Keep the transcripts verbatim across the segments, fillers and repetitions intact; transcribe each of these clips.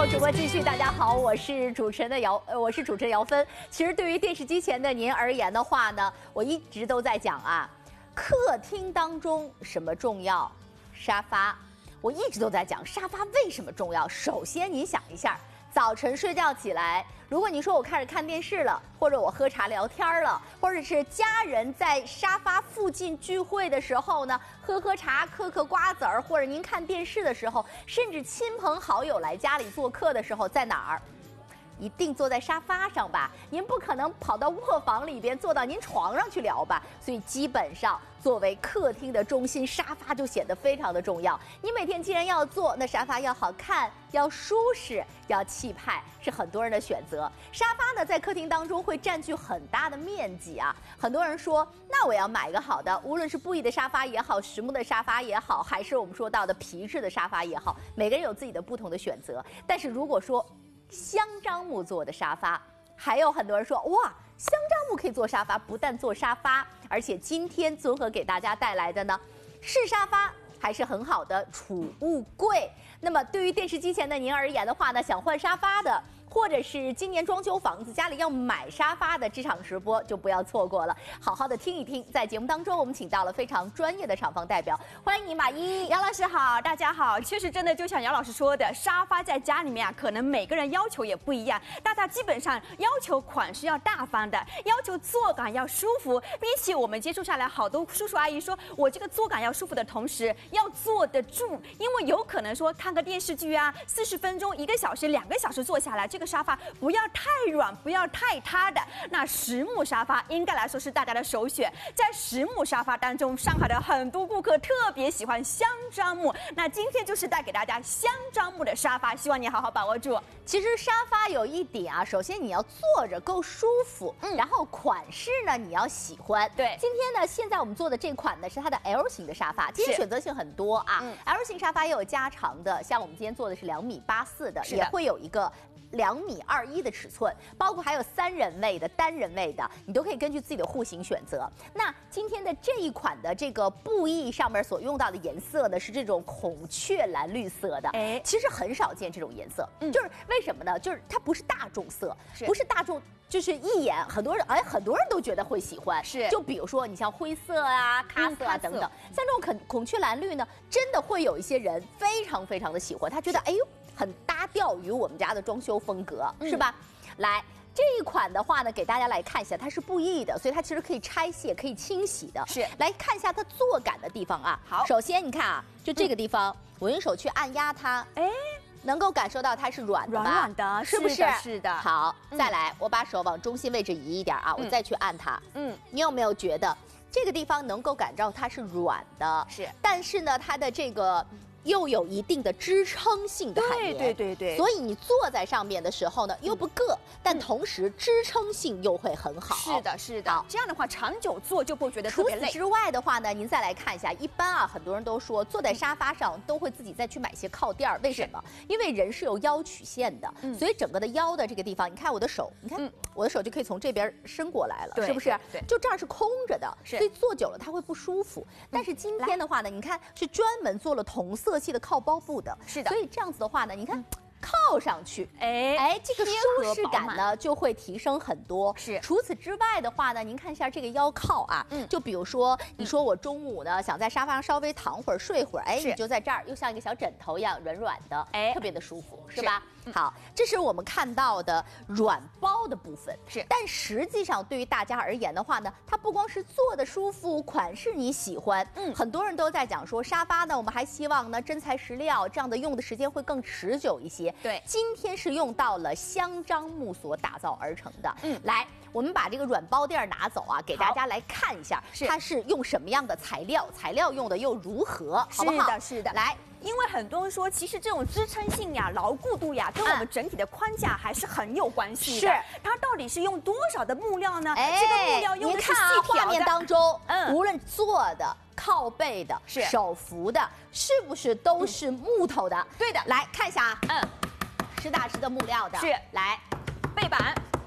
后主播继续，大家好，我是主持人的姚，呃，我是主持人姚芬。其实对于电视机前的您而言的话呢，我一直都在讲啊，客厅当中什么重要？沙发。我一直都在讲沙发为什么重要。首先，您想一下，早晨睡觉起来，如果你说我开始看电视了，或者我喝茶聊天了，或者是家人在沙发附近聚会的时候呢，喝喝茶、嗑嗑瓜子儿，或者您看电视的时候，甚至亲朋好友来家里做客的时候，在哪儿？一定坐在沙发上吧，您不可能跑到卧房里边坐到您床上去聊吧，所以基本上作为客厅的中心，沙发就显得非常的重要。你每天既然要坐，那沙发要好看，要舒适，要气派，是很多人的选择。沙发呢，在客厅当中会占据很大的面积啊。很多人说，那我要买一个好的，无论是布艺的沙发也好，实木的沙发也好，还是我们说到的皮质的沙发也好，每个人有自己的不同的选择。但是如果说香樟木做的沙发，还有很多人说哇，香樟木可以做沙发，不但做沙发，而且今天综合给大家带来的呢，是沙发还是很好的储物柜。那么对于电视机前的您而言的话呢，想换沙发的，或者是今年装修房子家里要买沙发的，这场直播就不要错过了，好好的听一听。在节目当中，我们请到了非常专业的厂房代表，欢迎你马一。 姚老师好，大家好。确实真的就像姚老师说的，沙发在家里面啊，可能每个人要求也不一样，大家基本上要求款式要大方的，要求坐感要舒服，并且我们接触下来，好多叔叔阿姨说，我这个坐感要舒服的同时，要坐得住，因为有可能说看个电视剧啊，四十分钟、一个小时、两个小时坐下来，这个沙发不要太软，不要太塌的。那实木沙发应该来说是大家的首选。在实木沙发当中，上海的很多顾客特别喜欢香樟木。那今天就是带给大家香樟木的沙发，希望你好好把握住。 其实沙发有一点啊，首先你要坐着够舒服，嗯，然后款式呢你要喜欢。 对， 今天呢，现在我们做的这款呢是它的 L 型的沙发，其实选择性很多啊。嗯、L 型沙发也有加长的，像我们今天做的是两米八四的，也会有一个两米二一的尺寸，包括还有三人位的、单人位的，你都可以根据自己的户型选择。那今天的这一款的这个布艺上面所用到的颜色呢，是这种孔雀蓝绿色的，哎，其实很少见这种颜色，嗯，就是为什么呢？就是它不是大众色，不是大众。就是一眼很多人哎，很多人都觉得会喜欢，是。就比如说你像灰色啊、咖色啊等等，像这种孔孔雀蓝绿呢，真的会有一些人非常非常的喜欢，他觉得哎呦很搭调于我们家的装修风格，嗯、是吧？来。这一款的话呢，给大家来看一下，它是布艺的，所以它其实可以拆卸、可以清洗的。是，来看一下它坐感的地方啊。好，首先你看啊，就这个地方，嗯、我用手去按压它，哎，能够感受到它是软的吧？ 软软的， 是不是？ 是的。 好，再来，我把手往中心位置移一点啊，我再去按它。嗯，你有没有觉得这个地方能够感到它是软的？是，但是呢，它的这个。又有一定的支撑性的海绵， 对对对对， 所以你坐在上面的时候呢，又不硌，但同时支撑性又会很好。 是的，是的，这样的话长久坐就不会觉得特别累。 除此之外的话呢，您再来看一下，一般啊，很多人都说坐在沙发上都会自己再去买些靠垫儿，为什么？因为人是有腰曲线的，所以整个的腰的这个地方，你看我的手，你看我的手就可以从这边伸过来了，是不是？对，就这儿是空着的，所以坐久了它会不舒服。但是今天的话呢，你看是专门做了同色。色系的靠包布的，是的，所以这样子的话呢，你看。嗯靠上去，哎哎，这个舒适感呢就会提升很多。是，除此之外的话呢，您看一下这个腰靠啊，嗯，就比如说，你说我中午呢想在沙发上稍微躺会儿、睡会儿，哎，你就在这儿，又像一个小枕头一样软软的，哎，特别的舒服，是吧？好，这是我们看到的软包的部分。是，但实际上对于大家而言的话呢，它不光是坐的舒服，款式你喜欢，嗯，很多人都在讲说沙发呢，我们还希望呢真材实料，这样的用的时间会更持久一些。对，今天是用到了香樟木所打造而成的。嗯，来，我们把这个软包垫拿走啊，给大家来看一下，它是用什么样的材料，材料用的又如何，好不好？是的，是的。来， 因为很多人说，其实这种支撑性呀、牢固度呀，跟我们整体的框架还是很有关系的。是，它到底是用多少的木料呢？哎，这个木料用的是细条的。 您看啊，画面当中，嗯，无论坐的。靠背的、是手扶的，是不是都是木头的？嗯、对的，来看一下啊，嗯，实打实的木料的。是，来， 背板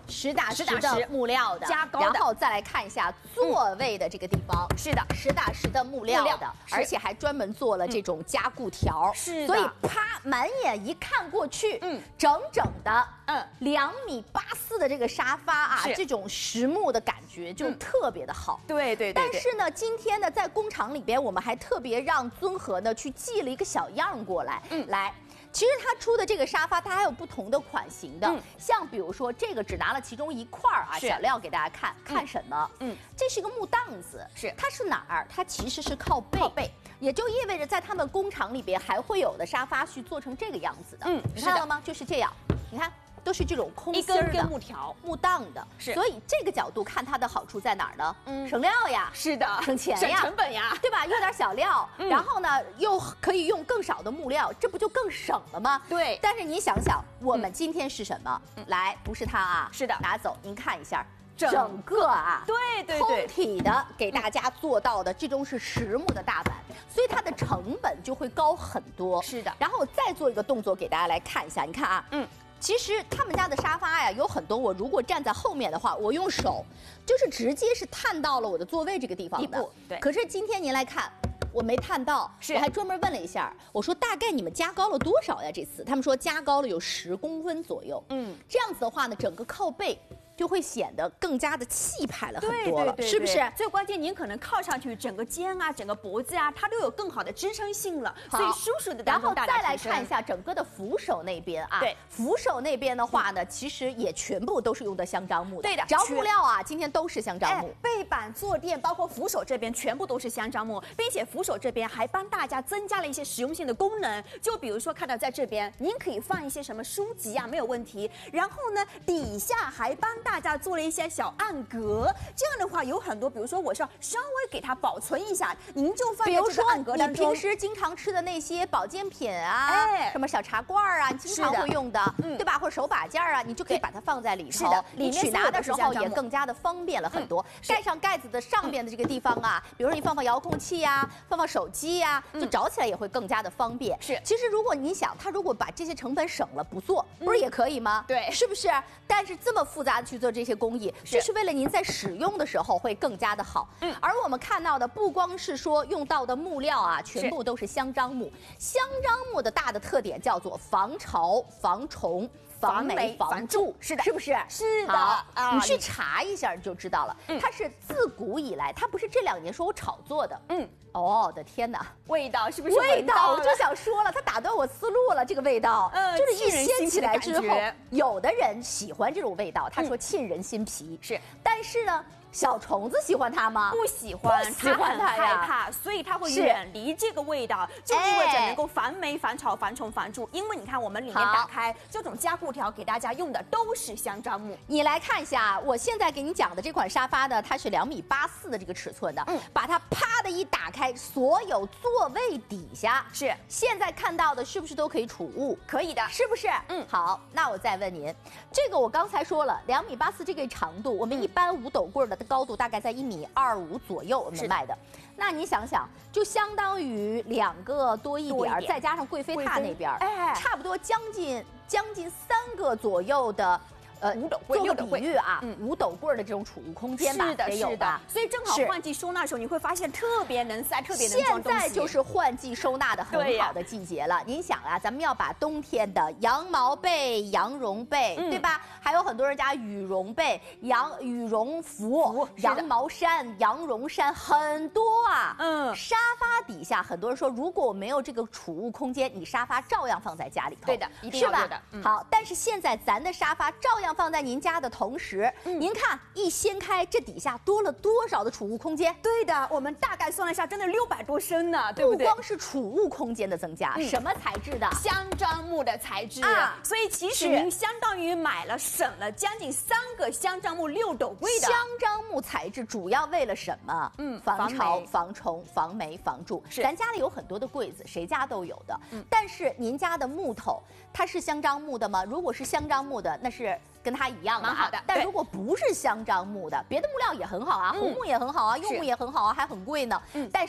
实打实实打实的木料的， 加高的然后再来看一下座位的这个地方， 是的， 实打实的木料的， 是而且还专门做了这种加固条， 是的所以啪满眼一看过去， 嗯， 整整的， 嗯， 两米八四的这个沙发啊， 是这种实木的感觉就特别的好。 对对对。 但是呢，今天呢，在工厂里边，我们还特别让尊和呢去寄了一个小样过来，嗯，来。其实它出的这个沙发，它还有不同的款型的， 嗯、 像比如说这个只拿了其中一块儿啊，小料给大家看看什么？嗯，这是一个木档子， 是它是哪儿？它其实是靠背， 靠背， 也就意味着在他们工厂里边还会有的沙发是做成这个样子的。嗯，你看到了吗？就是这样，你看。都是这种空心儿的一根根木条、 木档的， 是。 所以这个角度看它的好处在哪儿呢？嗯，省料呀， 是的， 省钱呀， 省成本呀， 对吧？用点小料，嗯、然后呢又可以用更少的木料，这不就更省了吗？ 对。 但是你想想，我们今天是什么？嗯、来，不是它啊， 是的， 拿走，您看一下。 整整个啊， 对对对， 通体的给大家做到的，这种是实木的大板，所以它的成本就会高很多。 是的， 然后我再做一个动作给大家来看一下，你看啊，嗯，其实他们家的沙发呀有很多，我如果站在后面的话，我用手就是直接是探到了我的座位这个地方的。 对。 可是今天您来看。我没探到，我还专门问了一下，我说大概你们加高了多少呀？这次他们说加高了有十公分左右。嗯，这样子的话呢，整个靠背就会显得更加的气派了很多了，是不是？ 最关键，您可能靠上去，整个肩啊，整个脖子啊，它都有更好的支撑性了，所以舒适的当中大大提升。 然后再来看一下整个的扶手那边啊， 对， 扶手那边的话呢，其实也全部都是用的香樟木的， 对的， 只要木料啊，今天都是香樟木， 背板、坐垫，包括扶手这边全部都是香樟木，并且扶手这边还帮大家增加了一些实用性的功能，就比如说看到在这边，您可以放一些什么书籍啊，没有问题。然后呢，底下还帮大家做了一些小暗格，这样的话有很多，比如说我是要稍微给它保存一下，您就放在这个暗格当中。 比如说你平时经常吃的那些保健品啊，哎，什么小茶罐啊，你经常会用的，嗯，对吧？或者手把件啊，你就可以把它放在里头。 是的， 你取拿的时候也更加的方便了很多。盖上盖子的上边的这个地方啊，比如说你放放遥控器呀，放放手机呀，就找起来也会更加的方便。 是， 其实如果你想，他如果把这些成本省了不做，不是也可以吗？ 对， 是不是？但是这么复杂的去做这些工艺，就是为了您在使用的时候会更加的好。嗯，而我们看到的不光是说用到的木料啊，全部都是香樟木。香樟木的大的特点叫做防潮、防虫。防霉防蛀， 是的， 是不是？ 是的啊，你去查一下就知道了。嗯，它是自古以来，它不是这两年说我炒作的。嗯，哦，我的天哪， 味道是不是？ 味道，我就想说了，它打断我思路了。这个味道，嗯，就是一掀起来之后，有的人喜欢这种味道，他说沁人心脾。 是， 但是呢。小虫子喜欢它吗？ 不喜欢， 不喜欢它呀， 害怕，所以它会远离这个味道，就意味着能够防霉、防潮、防虫、防蛀。因为你看，我们里面打开这种加固条，给大家用的都是香樟木。 你来看一下，我现在给你讲的这款沙发呢，它是两米八四的这个尺寸的。嗯，把它啪的一打开，所有座位底下是现在看到的，是不是都可以储物？ 可以的， 是不是？嗯，好，那我再问您，这个我刚才说了，两米八四这个长度，我们一般五斗柜的。高度大概在一米二五左右，我们卖的。那你想想，就相当于两个多一点，再加上贵妃榻那边，哎，差不多将近将近三个左右的。呃， 五斗柜， 做个比喻啊，嗯，五斗柜的这种储物空间吧， 是的， 得有吧。 所以正好换季收纳的时候，你会发现特别能塞，特别能装东西。 现在就是换季收纳的很好的季节了。您想啊，咱们要把冬天的羊毛被、羊绒被，对吧？还有很多人家羽绒被、羊羽绒服、羊毛衫、羊绒衫，很多啊。嗯，沙发底下很多人说，如果我没有这个储物空间，你沙发照样放在家里头。 对的，一定要有的。 好，但是现在咱的沙发照样放在您家的同时，嗯、您看一掀开，这底下多了多少的储物空间？ 对的，我们大概算了一下，真的六百多升呢，对不对？ 不光是储物空间的增加，嗯、什么材质的？ 香樟木的材质啊，所以其实您相当于买了省了将近三个香樟木六斗柜的。 香樟木材质主要为了什么？嗯，防潮、防虫、防霉、防蛀。是，咱家里有很多的柜子，谁家都有的。嗯，但是您家的木头，它是香樟木的吗？如果是香樟木的，那是。跟它一样的、啊， 蛮好的。 但如果不是香樟木的，别的木料也很好啊，红木也很好啊，柚木也很好啊，还很贵呢。嗯，但是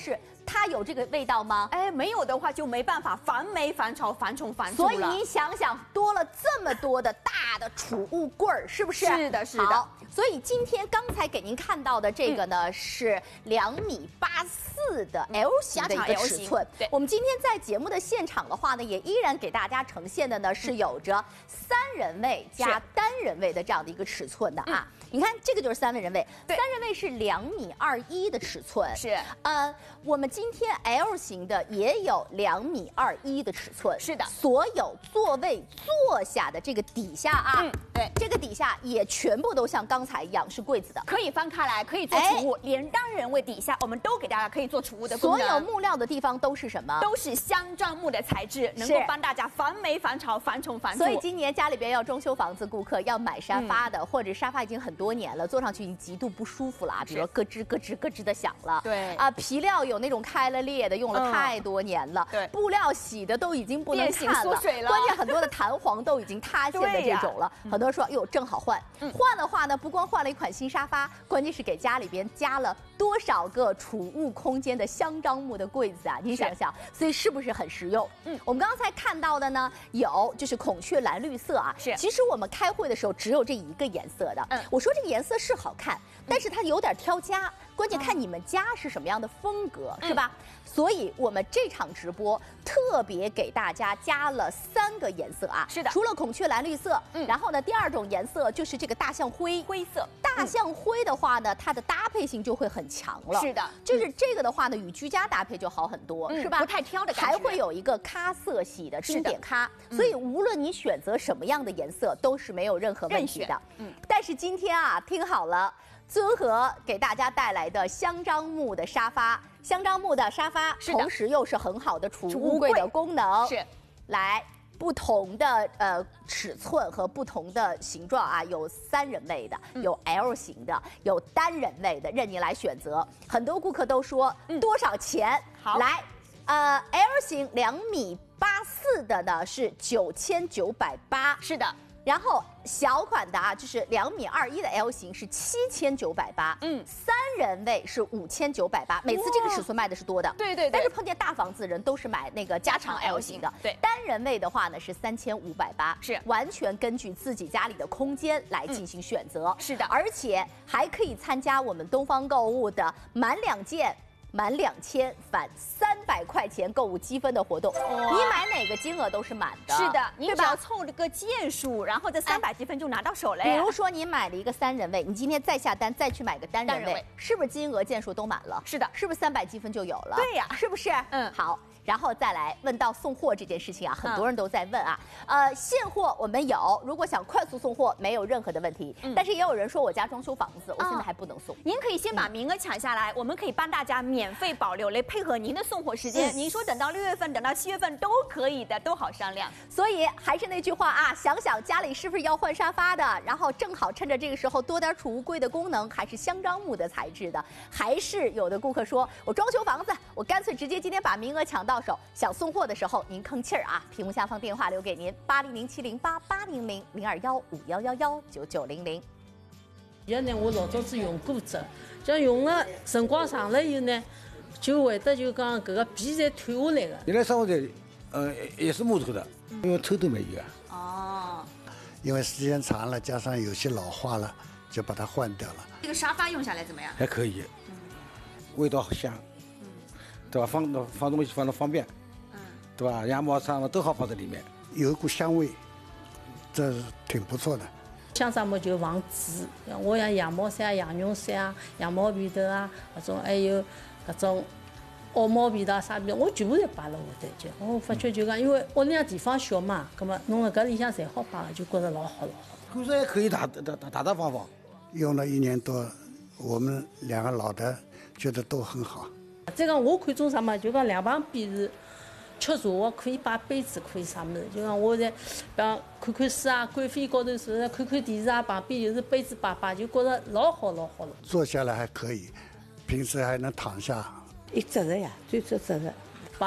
它有这个味道吗？ 哎，没有的话就没办法防霉、防潮、防虫、防蛀了。 所以你想想，多了这么多的大的储物柜儿，是不是？ 是的，是的。 好，所以今天刚才给您看到的这个呢，嗯、是两米八四的 L 型的一个尺寸。 对， 我们今天在节目的现场的话呢，也依然给大家呈现的呢是有着三人位加单人位的这样的一个尺寸的啊。嗯、你看，这个就是三人位，三人位是两米二一的尺寸。 是， 呃，我们今天 L 型的也有两米二一的尺寸。 是的， 所有座位坐下的这个底下啊，嗯，对，这个底下也全部都像刚才一样是柜子的， 可以翻开来，可以做储物，哎、连单人位底下我们都给大家可以做储物的功能。 所有木料的地方都是什么？ 都是香樟木的材质，能够帮大家防霉、防潮、防虫、防蛀。 所以今年家里边要装修房子，顾客要买沙发的，嗯、或者沙发已经很多年了，坐上去已经极度不舒服了啊，比如说咯吱咯吱咯吱的响了。 对啊，皮料有那种开了裂的，用了太多年了。 对， 布料洗的都已经不能看了， 水了关键很多的弹簧都已经塌陷的这种了。很多人说，哟，正好换。嗯、换的话呢，不光换了一款新沙发，关键是给家里边加了多少个储物空间的香樟木的柜子啊！您想想，所以是不是很实用？嗯，我们刚才看到的呢，有就是孔雀蓝绿色啊。 是， 其实我们开会的时候只有这一个颜色的。嗯，我说这个颜色是好看，但是它有点挑家，关键看你们家是什么样的风格，嗯、是吧？所以我们这场直播特别给大家加了三个颜色啊。 是的， 除了孔雀蓝绿色，嗯，然后呢，第二种颜色就是这个大象灰， 灰色。 大象灰的话呢，它的搭配性就会很强了。 是的， 就是这个的话呢，与居家搭配就好很多， 嗯、 是吧？ 不太挑的感觉。 还会有一个咖色系的经典咖，所以无论你选择什么样的颜色，都是没有任何问题的。嗯，但是今天啊，听好了。尊和给大家带来的香樟木的沙发，香樟木的沙发，同时又是很好的储物柜的功能。 是， 来不同的呃尺寸和不同的形状啊，有三人位的，嗯、有 L 型的，有单人位的，任您来选择。很多顾客都说、嗯、多少钱？ 好， 来，呃 ，L 型两米八四的呢是九千九百八。 是的。 然后小款的啊，就是两米二一的 L 型是七千九百八，嗯，三人位是五千九百八。每次这个尺寸卖的是多的， 对对对。 但是碰见大房子人都是买那个加长 L 型的， 对。 单人位的话呢是三千五百八， 是完全根据自己家里的空间来进行选择， 嗯、是的。 而且还可以参加我们东方购物的满两件。满两千返三百块钱购物积分的活动，你买哪个金额都是满的。 是的，你只要凑了个件数，然后这三百积分就拿到手了。 比如说你买了一个三人位，你今天再下单再去买个单人位，人位是不是金额件数都满了？ 是的， 是不是三百积分就有了？ 对呀， 是不是？嗯，好。然后再来问到送货这件事情啊，很多人都在问啊。嗯、呃，现货我们有，如果想快速送货，没有任何的问题。嗯、但是也有人说我家装修房子，我现在还不能送。 嗯、您可以先把名额抢下来，嗯、我们可以帮大家免费保留，来配合您的送货时间。嗯、您说等到六月份，等到七月份都可以的，都好商量。 所以还是那句话啊，想想家里是不是要换沙发的，然后正好趁着这个时候多点储物柜的功能，还是香樟木的材质的，还是有的顾客说我装修房子，我干脆直接今天把名额抢到手，想送货的时候，您吭气儿啊！屏幕下方电话留给您：八零零七零八八零零零二幺五幺幺幺九九零零。 现在呢，我老早子用过着，像用了辰光长了以后呢，就会得就讲搿个皮侪退下来的。 原来生活在，呃，也是木头的，因为头都没有啊。 哦。 因为时间长了，加上有些老化了，就把它换掉了。 这个沙发用下来怎么样？ 还可以，嗯，味道香，嗯，对吧？放放东西放的方便。对吧？羊毛衫都好放在里面， 有一股香味，这是挺不错的。 香樟木就防蛀，我像羊毛衫、羊绒衫啊、羊毛被头啊，搿种还有搿种袄毛被头啥被头，我全部侪摆了下头就。我发觉就讲，因为屋里向地方小嘛，葛末弄了搿里向侪好摆，就觉着老好老好。 可是也可以大大大大大方方。 用了一年多，我们两个老的觉得都很好。 再讲我看中啥嘛，就讲两旁边是。吃茶的可以摆杯子，可以啥么子？就讲我在，比方看看书啊，贵妃高头是看看电视啊，旁边就是杯子摆摆，就觉着老好老好了。 坐下来还可以，平时还能躺下。 一折的呀，最最折的。